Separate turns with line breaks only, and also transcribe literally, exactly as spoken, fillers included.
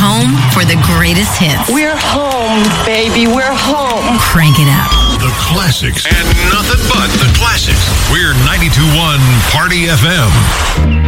home for the greatest hits.
We're home, baby. We're home.
Crank it up.
The classics and nothing but the classics. We're ninety-two point one Party F M.